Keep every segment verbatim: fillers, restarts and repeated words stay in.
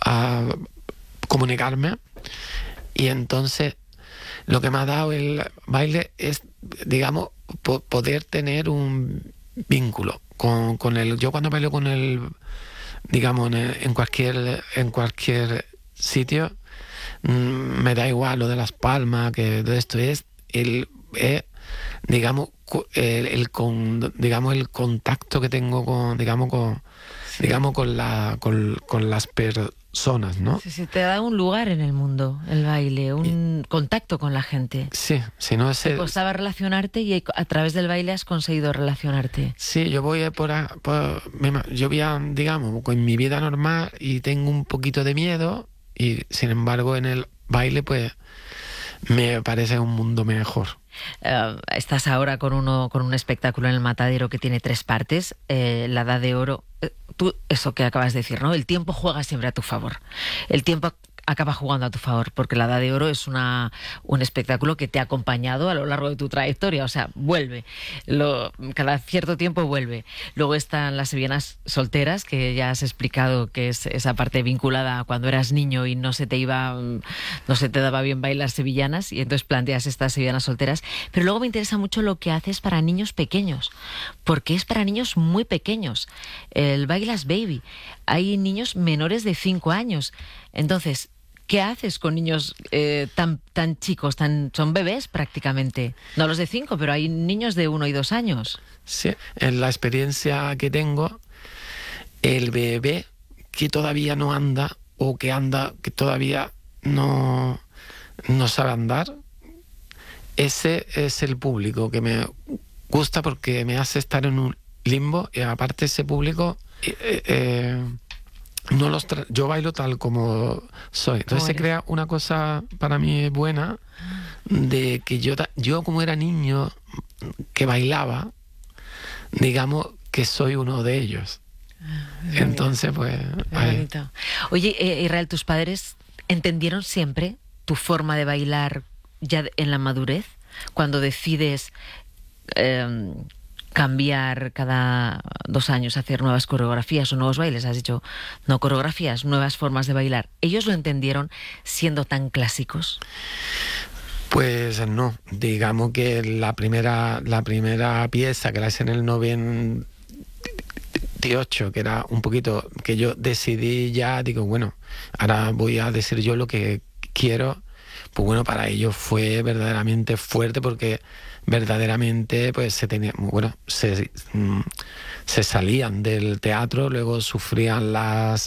a comunicarme, y entonces lo que me ha dado el baile es, digamos, po- poder tener un vínculo con, con el... Yo cuando bailo con el, digamos, en, el- en cualquier en cualquier sitio, mm, me da igual lo de las palmas, que de esto es el es, digamos, cu- el, el con, digamos, el contacto que tengo con, digamos, con, digamos, con la con, con las personas, ¿no? Sí, sí, te da un lugar en el mundo, el baile, un contacto con la gente. Sí, si no es Te el- costaba relacionarte y a través del baile has conseguido relacionarte. sí, yo voy por, a- por me ma- yo voy a, digamos, con mi vida normal y tengo un poquito de miedo, y sin embargo en el baile pues me parece un mundo mejor. Eh, estás ahora con uno con un espectáculo en el Matadero que tiene tres partes, eh, la Edad de Oro. Eh, tú, eso que acabas de decir, ¿no? El tiempo juega siempre a tu favor. El tiempo acaba jugando a tu favor, porque la Edad de Oro es una un espectáculo que te ha acompañado a lo largo de tu trayectoria, o sea, vuelve. Lo, cada cierto tiempo vuelve. Luego están las sevillanas solteras, que ya has explicado que es esa parte vinculada a cuando eras niño y no se te iba, no se te daba bien bailar sevillanas, y entonces planteas estas sevillanas solteras. Pero luego me interesa mucho lo que haces para niños pequeños, porque es para niños muy pequeños. El Bailas Baby. Hay niños menores de cinco años. Entonces, ¿qué haces con niños eh, tan, tan chicos? Tan, son bebés prácticamente. No los de cinco, pero hay niños de uno y dos años. Sí, en la experiencia que tengo, el bebé que todavía no anda, o que anda, que todavía no, no sabe andar, ese es el público que me gusta, porque me hace estar en un limbo, y aparte ese público, eh, eh, no los tra- yo bailo tal como soy. Entonces ¿Cómo se eres? crea una cosa para mí buena, de que yo, ta- yo como era niño que bailaba, digamos que soy uno de ellos. Es Entonces, pues, bonito, es ahí. bonito. Oye, eh, Israel, ¿tus padres entendieron siempre tu forma de bailar ya en la madurez? Cuando decides eh, cambiar cada dos años, hacer nuevas coreografías o nuevos bailes, has dicho, no coreografías, nuevas formas de bailar. ¿Ellos lo entendieron siendo tan clásicos? Pues no, digamos que la primera, la primera pieza, que la hice en el noventa y ocho, que era un poquito, que yo decidí ya, digo, bueno, ahora voy a decir yo lo que quiero. Pues bueno, para ellos fue verdaderamente fuerte, porque verdaderamente pues se tenía, bueno, se, mm, se salían del teatro, luego sufrían las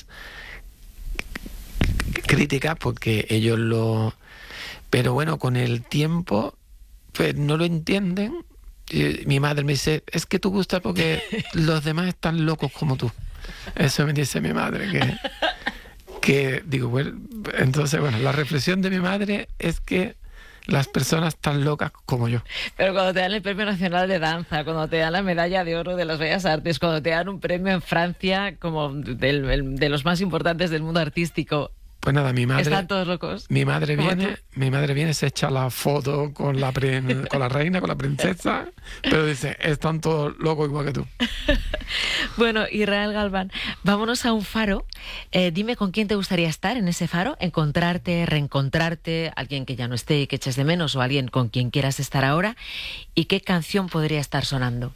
críticas porque ellos lo... Pero bueno, con el tiempo pues no lo entienden. Y mi madre me dice, es que tú gustas porque los demás están locos como tú. Eso me dice mi madre, que... que digo, bueno, entonces, bueno, la reflexión de mi madre es que las personas están locas como yo. Pero cuando te dan el Premio Nacional de Danza, cuando te dan la Medalla de Oro de las Bellas Artes, cuando te dan un premio en Francia como del- el- de los más importantes del mundo artístico, Pues nada, mi madre, ¿están todos locos? mi madre como viene, tú? mi madre viene, se echa la foto con la prin- con la reina, con la princesa, pero dice, están todos locos igual que tú. Bueno, Israel Galván, vámonos a un faro. Eh, dime con quién te gustaría estar en ese faro, encontrarte, reencontrarte, alguien que ya no esté y que eches de menos, o alguien con quien quieras estar ahora, y qué canción podría estar sonando.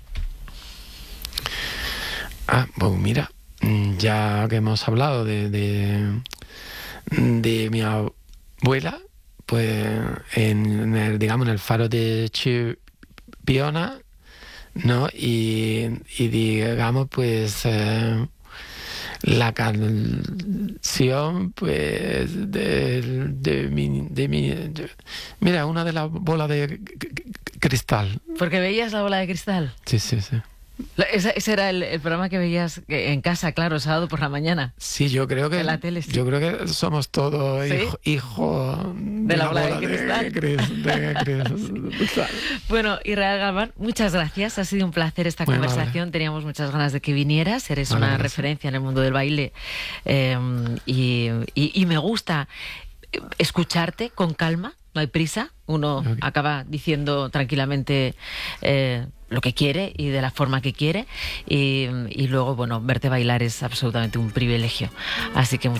Ah, pues mira, mm, ya que hemos hablado de, de, de mi abuela, pues en el, digamos, en el faro de Chipiona, ¿no? Y, y digamos, pues eh, la canción, pues, de, de mi... De mi de- mira, una de las bolas de c- c- cristal. Porque veías la bola de cristal. Sí, sí, sí. La- Ese, ese era el, el programa que veías que- en casa, claro, sábado por la mañana. Sí, yo creo que En la tele, sí. yo creo que somos todos ¿Sí? hijo, hijo de, la bola de cristal. cris- de cristal. Bueno, Israel Galván, muchas gracias. Ha sido un placer esta Muy conversación. amable. Teníamos muchas ganas de que vinieras. Eres Vale, una gracias. referencia en el mundo del baile eh, y, y- y me gusta escucharte con calma. No hay prisa. Uno Ok. acaba diciendo tranquilamente eh, lo que quiere y de la forma que quiere. Y, y luego, bueno, verte bailar es absolutamente un privilegio. Así que